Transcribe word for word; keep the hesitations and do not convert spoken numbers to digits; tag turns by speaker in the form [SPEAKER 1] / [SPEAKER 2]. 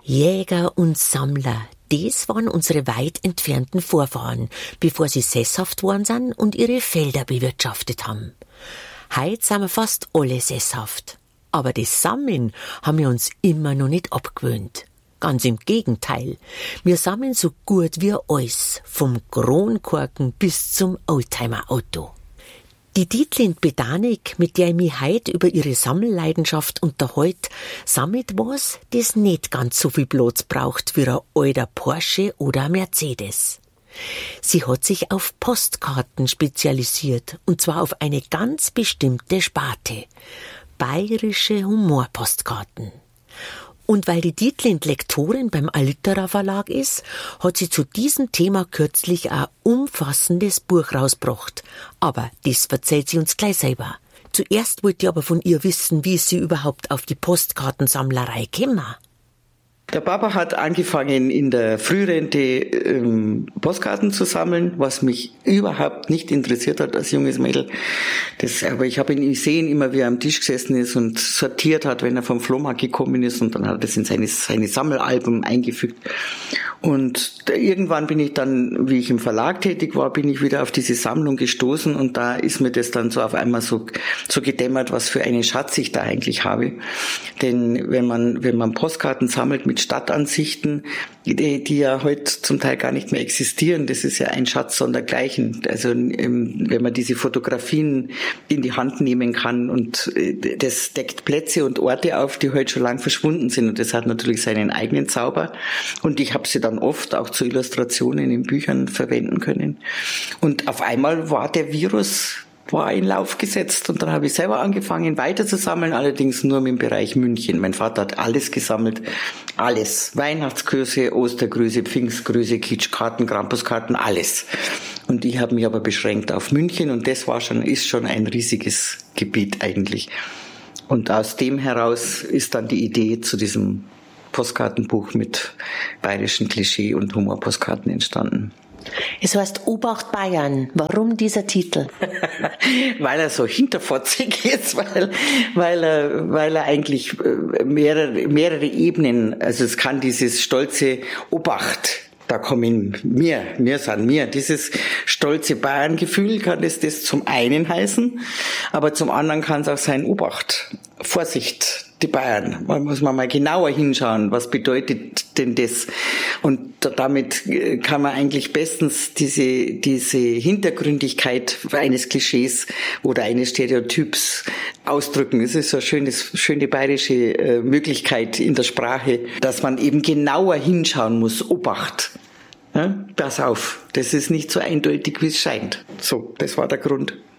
[SPEAKER 1] Jäger und Sammler, das waren unsere weit entfernten Vorfahren, bevor sie sesshaft worden sind und ihre Felder bewirtschaftet haben. Heute sind wir fast alle sesshaft. Aber das Sammeln haben wir uns immer noch nicht abgewöhnt. Ganz im Gegenteil. Wir sammeln so gut wie alles, vom Kronkorken bis zum Oldtimer-Auto. Die Dietlind Bedanik, mit der ich mich heute über ihre Sammelleidenschaft unterhalte, sammelt was, das nicht ganz so viel Platz braucht wie ein alter Porsche oder ein Mercedes. Sie hat sich auf Postkarten spezialisiert, und zwar auf eine ganz bestimmte Sparte. Bayerische Humorpostkarten. Und weil die Dietlind Lektorin beim Alitera Verlag ist, hat sie zu diesem Thema kürzlich ein umfassendes Buch rausgebracht. Aber das erzählt sie uns gleich selber. Zuerst wollte ich aber von ihr wissen, wie sie überhaupt auf die Postkartensammlerei gekommen.
[SPEAKER 2] Der Papa hat angefangen, in der Frührente ähm, Postkarten zu sammeln, was mich überhaupt nicht interessiert hat als junges Mädel. Das, aber ich habe ihn gesehen, immer wie er am Tisch gesessen ist und sortiert hat, wenn er vom Flohmarkt gekommen ist, und dann hat er das in seine, seine Sammelalbum eingefügt. Und irgendwann bin ich dann, wie ich im Verlag tätig war, bin ich wieder auf diese Sammlung gestoßen, und da ist mir das dann so auf einmal so, so gedämmert, was für einen Schatz ich da eigentlich habe. Denn wenn man, wenn man Postkarten sammelt mit Stadtansichten, die, die ja heute zum Teil gar nicht mehr existieren, das ist ja ein Schatz sondergleichen. Also wenn man diese Fotografien in die Hand nehmen kann, und das deckt Plätze und Orte auf, die heute schon lang verschwunden sind, und das hat natürlich seinen eigenen Zauber, und ich habe sie dann oft auch zu Illustrationen in Büchern verwenden können. Und auf einmal war der Virus war in Lauf gesetzt, und dann habe ich selber angefangen weiter zu sammeln, allerdings nur im Bereich München. Mein Vater hat alles gesammelt, alles. Weihnachtsgrüße, Ostergrüße, Pfingstgrüße, Kitschkarten, Krampuskarten, alles. Und ich habe mich aber beschränkt auf München, und das war schon, ist schon ein riesiges Gebiet eigentlich. Und aus dem heraus ist dann die Idee zu diesem Postkartenbuch mit bayerischen Klischee- und Humorpostkarten entstanden.
[SPEAKER 1] Es heißt Obacht Bayern. Warum dieser Titel?
[SPEAKER 2] Weil er so hinterfotzig ist, weil, weil er, weil er eigentlich mehrere, mehrere Ebenen, also es kann dieses stolze Obacht, da kommen mir, mir sind mir, dieses stolze Bayern-Gefühl kann es das zum einen heißen, aber zum anderen kann es auch sein Obacht, Vorsicht, die Bayern. Man muss man mal genauer hinschauen, was bedeutet denn das? Und damit kann man eigentlich bestens diese, diese Hintergründigkeit eines Klischees oder eines Stereotyps ausdrücken. Es ist so eine schönes, schöne bayerische äh, Möglichkeit in der Sprache, dass man eben genauer hinschauen muss. Obacht. Ja, pass auf, das ist nicht so eindeutig, wie es scheint. So, das war der Grund.